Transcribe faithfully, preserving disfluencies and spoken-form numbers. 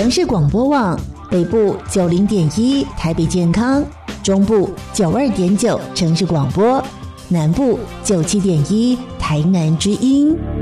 城市广播网，北部九零点一台北健康，中部九二点九城市广播，南部九七点一台南之音。